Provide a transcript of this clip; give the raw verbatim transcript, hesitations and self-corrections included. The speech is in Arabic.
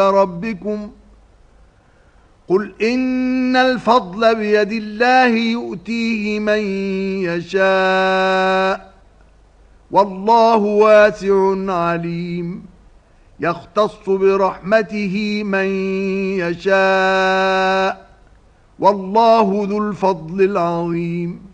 ربكم قل إن الفضل بيد الله يؤتيه من يشاء والله واسع عليم يختص برحمته من يشاء والله ذو الفضل العظيم